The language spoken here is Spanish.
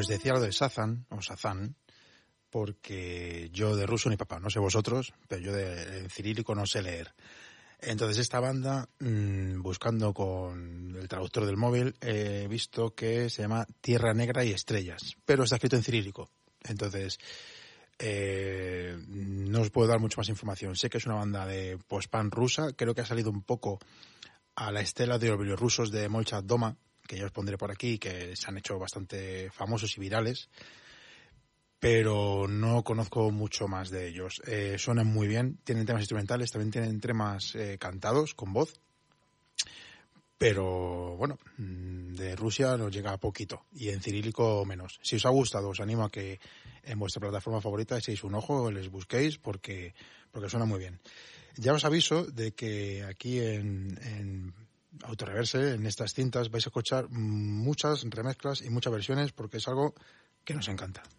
os decía lo de Sazan, o Sazan, porque yo de ruso ni papá, no sé vosotros, pero yo en cirílico no sé leer. Entonces esta banda, buscando con el traductor del móvil, he visto que se llama Tierra Negra y Estrellas, pero está escrito en cirílico. Entonces, no os puedo dar mucho más información. Sé que es una banda de post-punk rusa, creo que ha salido un poco a la estela de los bielorrusos de Molchat Doma, que ya os pondré por aquí, que se han hecho bastante famosos y virales, pero no conozco mucho más de ellos. Suenan muy bien, tienen temas instrumentales, también tienen temas cantados, con voz, pero bueno, de Rusia nos llega poquito, y en cirílico menos. Si os ha gustado, os animo a que en vuestra plataforma favorita echéis un ojo, les busquéis, porque suena muy bien. Ya os aviso de que aquí en Autoreverse, en estas cintas, vais a escuchar muchas remezclas y muchas versiones, porque es algo que nos encanta.